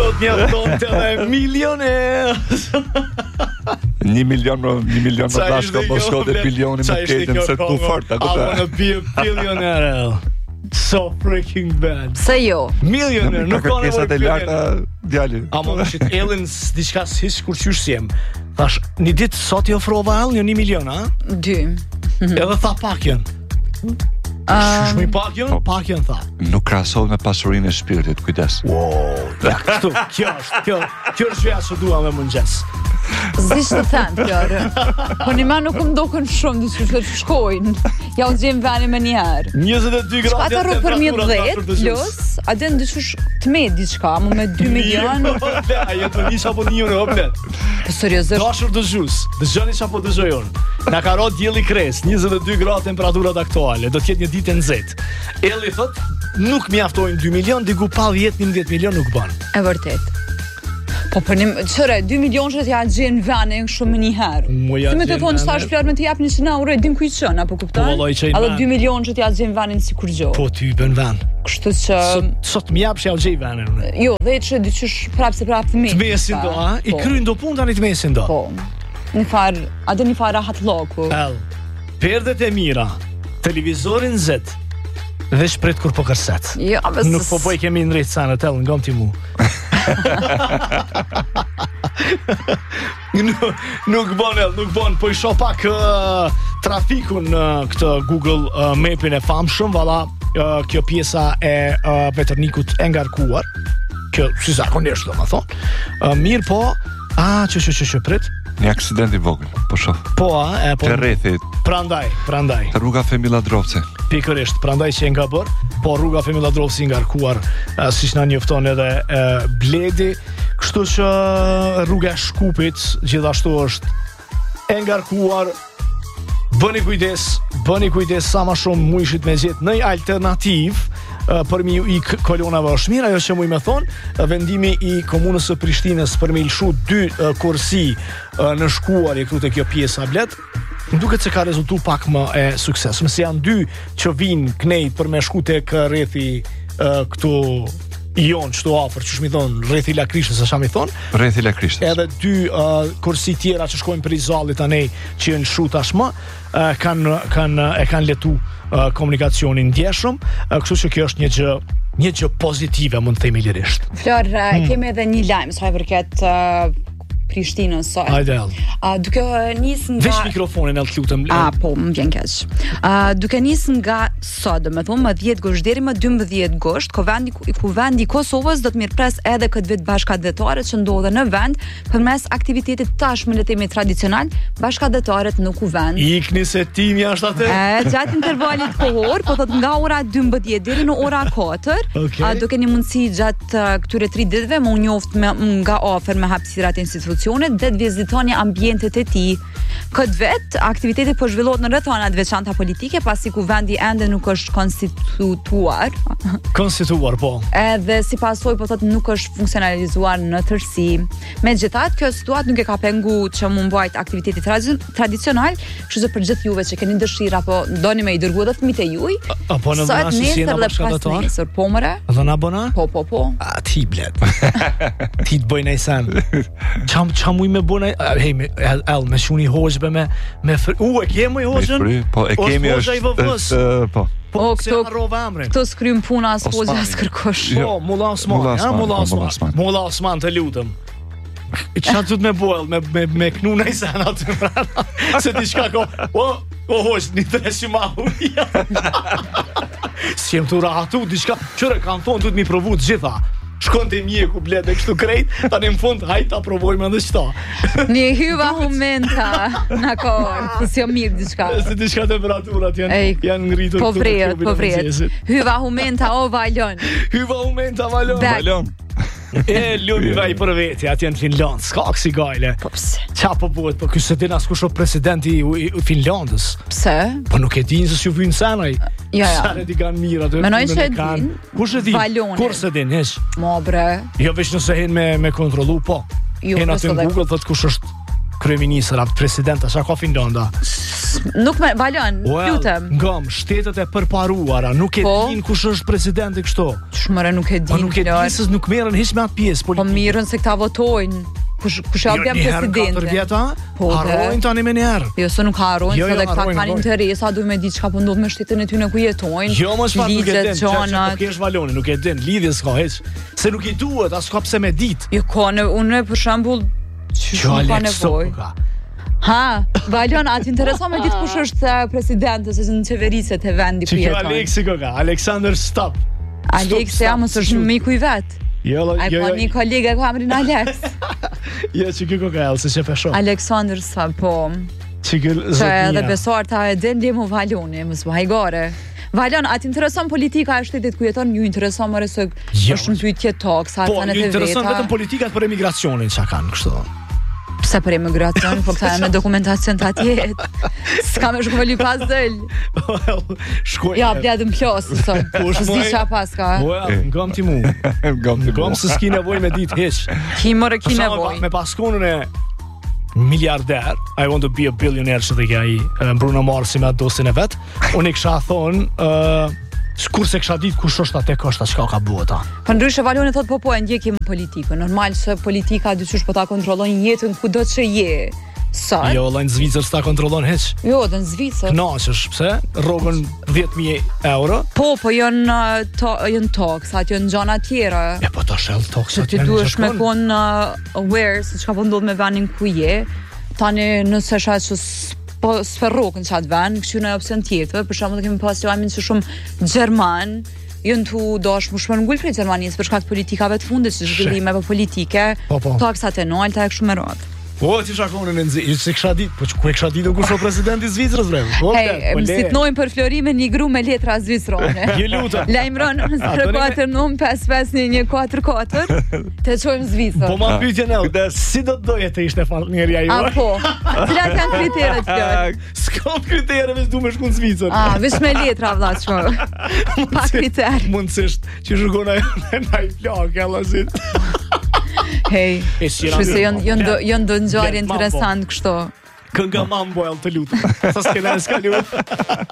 Sot mjafton të dhe milioner. 1 milion më dashka po shkote bilioni më ketën se tu fort I wanna be a billionaire. So freaking bad. Se jo. Millionaire, nuk ka kërkesat e larta djali. Ama më shit Ellen diçka hiç kur qysh si jem. Thash, një ditë sot i ofrova Ellen 1 milion, a? 2. Edhe tha pak janë. Shmi pak janë tha. Nuk krahasohet me pasurinë e shpirtit, kujdes. Wow, ja, kjo është gjëja që dua me mëngjes. Zdish të thënë, Florë. Po një ma nuk më dokën shumë dyshë të shkojnë. Ja u gjemë vani me njerë. 22 gradë. Shka ta ro për 10 plus, a den dyshë të me diçka, mu me 2 milion. A jetë një qapo 1 euro, blet. Po seriozisht. Dashur dëgjus, dëgjoni qapo dëgjojon. Na ka ro dielli kres, 22 gradë temperaturat aktuale, do t'jetë një ditë e nxehtë. Elli thot, nuk mjaftojnë 2 milion, diku pa 10-11 milion nuk bën. E vërtet. Po për një, qëre, 2 milion që t'ja gjenë vene shumë më një herë. Si me të thonë që ta është flerë me të japë 100 euro, e dim kuj qënë, apo kuptan? Adhe 2 milion që t'ja gjenë venin si kur gjo. Po ty bën ven. Kështu që... Sot m'jap që ja u gjej venin. Jo, dhe që dyqysh prapë se prapë të mesin. Të mesin do, a? I kryin do pun tani të mesin do. Po, një farë, adhe një farë rahat loku. Perdet e mira, televizorin zet, dhe shpret kur po kërset. Jo, nuk po boj kemi në rejtë sanë, tellën, ngom ti mu. Nuk bon, po i shoh pak trafikun në këtë Google Mapin e famshëm, valla, kjo pjesa e veternikut e ngarkuar, kjo si zakonisht do më thonë, mirë po, që prit, një aksident i vogël, po shoh. Po, po. Të rrethit. Prandaj. Të rruga Femilla Drovce. Pikërisht, prandaj që e nga bërë, po rruga Femilla Drovce i ngarkuar, siç na njofton edhe Bledi, kështu që rruga e Shkupit gjithashtu është e ngarkuar. Bëni kujdes sa më shumë mujshit me gjetë në alternativë për mi i kolonave është mirë. Ajo që mu i me thonë, vendimi i komunës së Prishtinës për me lëshu 2 kursi në shkuar e këtu të kjo pjesa blet, duket se ka rezultu pak më e sukses. Mëse janë 2 që vinë knejt për me shku të rrethi këtu jonë qëtu afer, që shmi thonë, rrethi Lakrishtës, asha mi thonë. Rrethi Lakrishtës. Edhe 2 kursi tjera që shkojnë për i zalit anej që në shu tashmë, kanë letu komunikacionin ndjeshëm, kështu që kjo është një gjë pozitive, mund të themi lirisht. Flor, kemi edhe një lajmë sa i përket Prishtinës sot. Hajde. Duke nisë nga... Vesh mikrofonin e të lutëm. Po, më vjen keq. Duke nisë nga sot, me thonë, më 10 gusht deri më 12 gusht, ku vendi Kosovës do të mirëpres edhe këtë vit bashkëdhetare që ndodhe në vend, përmes aktivitetit tashmë le të themi tradicional, bashkëdhetaret në kuvend. Ikni se tim jashtë atë. Gjatë intervalit kohor, po thot nga ora 12 deri në ora 4, do keni mundësi gjatë këtyre 3 ditëve më u njoft nga afër me hapësirat e institucionit dhe të vizitoni ambientet e tij. Këtë vet, aktiviteti po zhvillohet në rrethana të veçanta politike, pasi kuvendi ende nuk është konstituar. Konstituar, po. Edhe si pasojë po thotë nuk është funksionalizuar në tërësi. Megjithatë, kjo situatë nuk e ka pengu që mund mbajt aktiviteti tradicional, kështu që për gjithë juve që keni dëshirë apo doni me i dërguar edhe fëmijët e juaj. Apo në dhëna si jena bashkëdhetar? Po mëre? Dhëna bona? Po. Ti blet. Ti të bëjnë ajsan. Qa muj me bëna, me shuni hoxhbe me e kemi hoxhën? Po, e kemi është, po. Po, se harrova emrin. Këto skrymë puna as hoxha as kërkosh. Po, Mulla Osman. Mulla Osman, të lutëm. Qa të me bojl, me knu në ajsan atë mrena. Se ti shka ko, o hoxh, një treshi ma huja. Si jem të rahatu, di shka, qëre kanë thonë të mi provu të gjitha. Shkon të mjeku bled e kështu krejt, tani në fund hajta provojme edhe qëta. Një hyva humenta në kohër, të si o mirë diçka. Se diçka temperaturat janë ngritur. Po vret. Hyva humenta o valon. Hyva humenta valon. E lumi vaj për veti, atje në Finland, s'ka kësi gajle. Po pse? Qa po bëhet, po kësë din as kush o presidenti i Finlandës. Pse? Po nuk e din se s'ju vynë senaj. Ja. Senaj di kanë mirë atë. Menoj që e din. Kush e din? Valonin. Kur se din, heq? Mo bre. Jo veç nëse hen me kontrolu, po. Hen atë në Google, thët kush është kryeministër, atë president, asha ka Finlanda. Nuk me, Valon, lutem. Ngam, shtetet e përparuara, nuk e din kush është presidenti kështu. Çmëre nuk e din. Nuk e din se nuk merren hiç me atë pjesë politike. Po mirën se këta votojnë. Kush ja bën presidenti? Harrojnë tani me njerë. Jo, se nuk harrojnë, se dhe këta kanë interesa, duhet me ditë çka po ndodh me shtetin e tyre ku jetojnë. Jo, mos fat nuk e din, çka kesh Valoni, nuk e din, lidhje s'ka hiç. Se nuk i duhet, as ka pse me ditë. Jo, unë për shembull nuk ka nevojë. Ha, Valon, atë intereson me ditë kush është presidenti ose në qeveriset e vendi ku jeton. Aleksi koka, Alexander Stop. Aleksi jam ose është miku i vet. Ai po një kolegë ka emrin Alex. Jo, çike koka, se çe fesho. Alexander Stop, po. Çike zotia. Sa edhe besuar ta e den lemu Valoni, mos vaj gore. Valon, atë intereson politika e shtetit ku jeton, ju intereson më se është në pyetje toksa, po, ju intereson vetëm politikat për emigracionin çka kanë kështu. Pse për emigracion, po këta me dokumentacion të atjet. S'ka me shkëmëlli pas dëll. Ja, bledëm plasë, sot. Zdi qa pas ka. Ngam ti mu. Ngam se s'ki nevoj me dit hiç. Ki mërë ki nevoj. Me paskonën e miliarder, I want to be a billionaire, që dhe kja i Bruno Mars me atë dosin e vetë, unë i kësha thonë, kur se kësha ditë kush është atë koshta çka ka bua ta. Për ndryshe Valoni thot po e ndjekim politikën. Normal se politika dyqysh po ta kontrollon jetën kudo që je. Sa? Jo, në Zvicër s'ta kontrollon hiç. Jo, në Zvicër. Knaqesh, pse? Rrogën 10.000 euro. Po janë toksat, janë gjana tjera. Ja, po ta shell toksat. Ti duhesh me kon aware se çka po ndodh me vendin ku je. Tani nëse shat që po sferrokën qatë ven, kështu në opcion tjetër, për shembull kemi pas amin se shumë Gjerman, jënë tu dash më shmërngull prej Gjermanisë për shkak të politikave të fundit, që zhvillimeve politike, taksat e nalta e kështu me radhë. Po, ti shakonën e nëzi, që kisha ditë, po që ku e kisha ditë kush o presidenti Zvicrës, bre? Hej, më sitnojmë për Florimin një gru me letra zvicrone. Je luta. Lajmëron 04-9-559-44, te qojmë Zvicrë. Po ma pyetje në, si do të doje të ishte falënjeria ju? A, po, cilat janë kriteret, Flor? S'kam kritere, veç du me shku në Zvicrë. A, veç me letra, vla, qo. Pa kriter. Mundësisht, që shukona e flak, allasit. Hej, shpese jënë do ngjarje interesant kështu. Kënga Mambo, të lutem. Sa s'kena s'ka lutë.